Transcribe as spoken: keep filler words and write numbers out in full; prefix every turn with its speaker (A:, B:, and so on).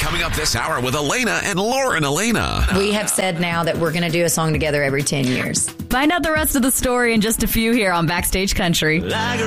A: Coming up this hour with Elena and Lauren Elena.
B: We have said now that we're going to do a song together every ten years.
C: Find out the rest of the story in just a few here on Backstage Country.